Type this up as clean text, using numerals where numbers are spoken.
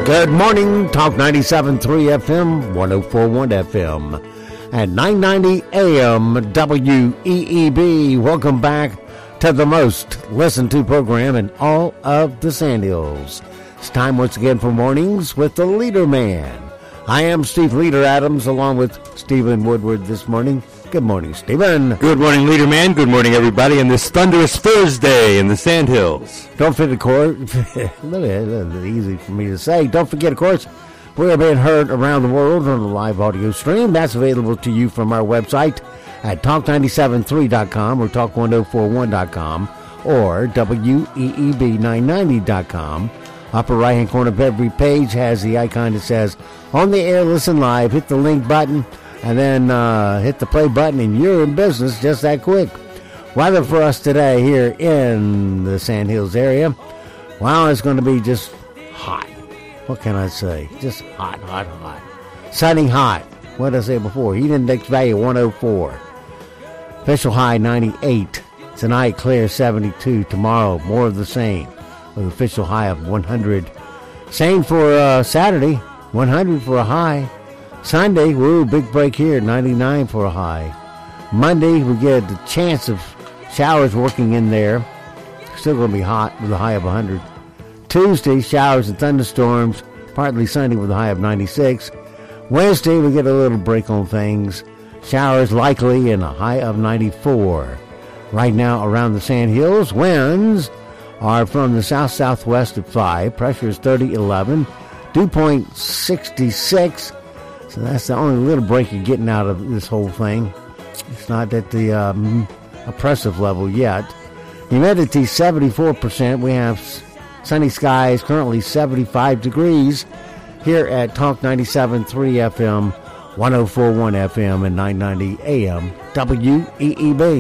Good morning, Talk 97.3 FM, 104.1 FM, and 990 AM WEEB. Welcome back to the most listened to program in all of the Sandhills. It's time once again for Mornings with the Leader Man. I am Steve Leader Adams, along with Stephen Woodward this morning. Good morning, Stephen. Good morning, Leader Man. Good morning, everybody, on this thunderous Thursday in the Sandhills. Don't forget, of course, easy for me to say. Don't forget, of course, we are being heard around the world on the live audio stream. That's available to you from our website at talk973.com or talk1041.com or weeb990.com. Upper right-hand corner of every page has the icon that says, on the air, listen live. Hit the link button, and then hit the play button, and you're in business just that quick. Weather for us today here in the Sandhills area, well, it's going to be just hot. What can I say? Just hot, hot, hot. Sunny hot. What did I say before? Heat index value 104. Official high 98. Tonight, clear 72. Tomorrow, more of the same, with official high of 100. Same for Saturday, 100 for a high. Sunday, woo, big break here, 99 for a high. Monday, we get the chance of showers working in there. Still going to be hot with a high of 100. Tuesday, showers and thunderstorms, partly sunny with a high of 96. Wednesday, we get a little break on things. Showers likely and a high of 94. Right now, around the Sandhills, winds are from the south-southwest at 5. Pressure is 30-11. Dew point 66. So that's the only little break you're getting out of this whole thing. It's not at the oppressive level yet. Humidity 74%. We have sunny skies, currently 75 degrees here at Talk 97.3 FM, 104.1 FM, and 990 AM WEEB.